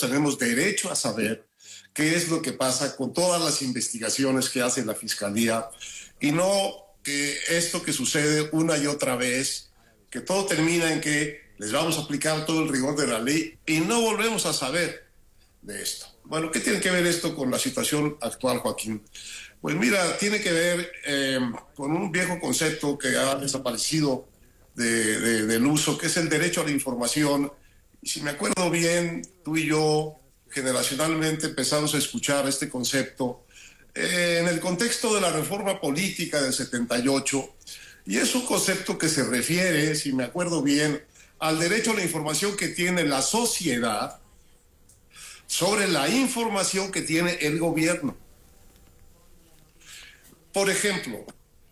tenemos derecho a saber qué es lo que pasa con todas las investigaciones que hace la Fiscalía y no que esto que sucede una y otra vez, que todo termina en que les vamos a aplicar todo el rigor de la ley y no volvemos a saber de esto. Bueno, ¿qué tiene que ver esto con la situación actual, Joaquín? Pues mira, tiene que ver con un viejo concepto que ha desaparecido del uso, que es el derecho a la información. Y si me acuerdo bien, tú y yo generacionalmente empezamos a escuchar este concepto en el contexto de la reforma política del 78, y es un concepto que se refiere, si me acuerdo bien, al derecho a la información que tiene la sociedad sobre la información que tiene el gobierno. Por ejemplo,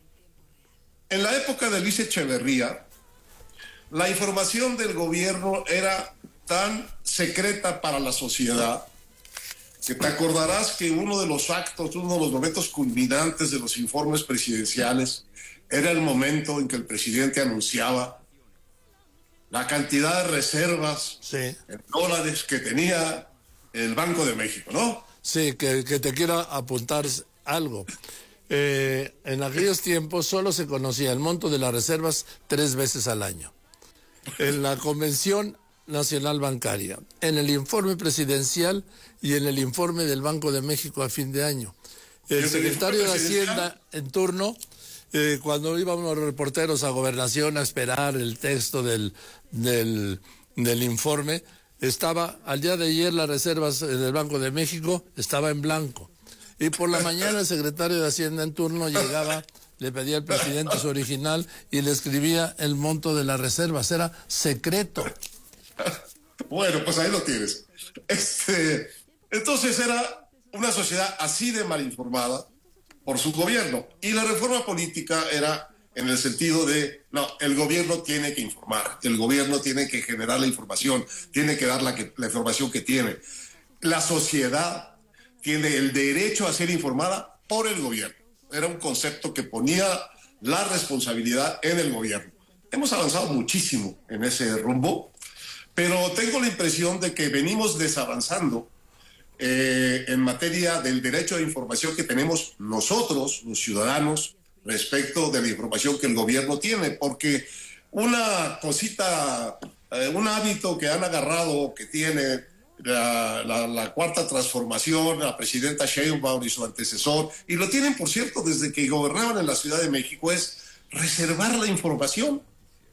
en la época de Luis Echeverría, la información del gobierno era tan secreta para la sociedad que te acordarás que uno de los actos, uno de los momentos culminantes de los informes presidenciales era el momento en que el presidente anunciaba la cantidad de reservas en dólares que tenía el Banco de México, ¿no? Sí, que te quiero apuntar algo. En aquellos tiempos solo se conocía el monto de las reservas 3 veces al año. En la Convención Nacional Bancaria, en el informe presidencial y en el informe del Banco de México a fin de año. El secretario de Hacienda en turno, cuando íbamos los reporteros a Gobernación a esperar el texto del informe, estaba, al día de ayer, las reservas del Banco de México estaba en blanco. Y por la mañana el secretario de Hacienda en turno llegaba, le pedía al presidente su original y le escribía el monto de las reservas. Era secreto. Bueno, pues ahí lo tienes. Entonces era una sociedad así de mal informada por su gobierno. Y la reforma política era en el sentido de, no, el gobierno tiene que informar, el gobierno tiene que generar la información, tiene que dar la información que tiene. La sociedad tiene el derecho a ser informada por el gobierno. Era un concepto que ponía la responsabilidad en el gobierno. Hemos avanzado muchísimo en ese rumbo, pero tengo la impresión de que venimos desavanzando en materia del derecho a la información que tenemos nosotros, los ciudadanos, respecto de la información que el gobierno tiene, porque una cosita, un hábito que han agarrado, que tiene la cuarta transformación, la presidenta Sheinbaum y su antecesor, y lo tienen, por cierto, desde que gobernaban en la Ciudad de México, es reservar la información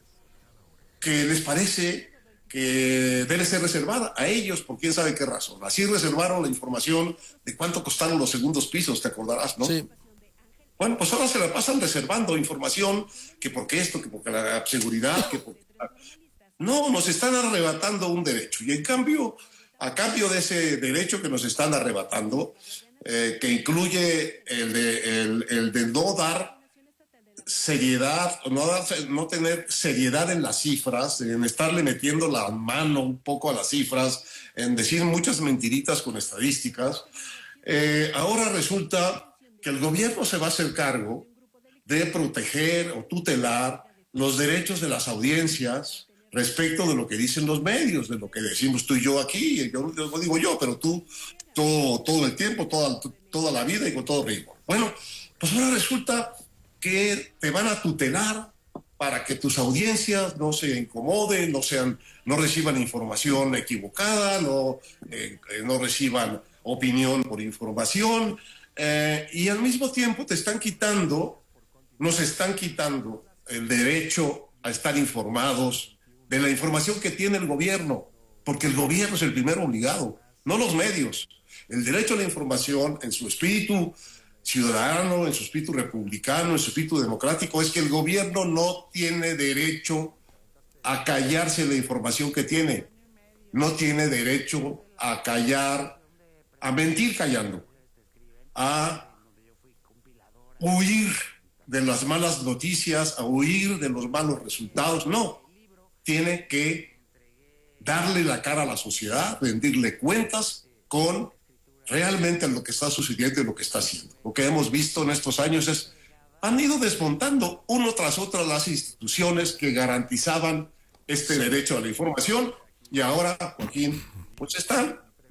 que les parece que debe ser reservada a ellos, por quién sabe qué razón. Así reservaron la información de cuánto costaron los segundos pisos, te acordarás, ¿no? Sí. Bueno, pues ahora se la pasan reservando información, que porque esto, que porque la seguridad, que porque... No, nos están arrebatando un derecho. Y en cambio, a cambio de ese derecho que nos están arrebatando, que incluye el de no dar seriedad, no tener seriedad en las cifras, en estarle metiendo la mano un poco a las cifras, en decir muchas mentiritas con estadísticas, ahora resulta que el gobierno se va a hacer cargo de proteger o tutelar los derechos de las audiencias respecto de lo que dicen los medios, de lo que decimos tú y yo aquí. Yo lo digo yo, pero tú todo el tiempo, toda la vida y con todo rigor. Bueno, pues ahora resulta que te van a tutelar para que tus audiencias no se incomoden, no reciban información equivocada, no reciban opinión por información, y al mismo tiempo nos están quitando el derecho a estar informados de la información que tiene el gobierno, porque el gobierno es el primero obligado, no los medios. El derecho a la información en su espíritu ciudadano, en su espíritu republicano, en su espíritu democrático, es que el gobierno no tiene derecho a callarse la información que tiene, no tiene derecho a callar, a mentir callando, a huir de las malas noticias, a huir de los malos resultados. No, tiene que darle la cara a la sociedad, rendirle cuentas con realmente lo que está sucediendo y lo que está haciendo. Lo que hemos visto en estos años es, han ido desmontando uno tras otro las instituciones que garantizaban este derecho a la información, y ahora, Joaquín, pues están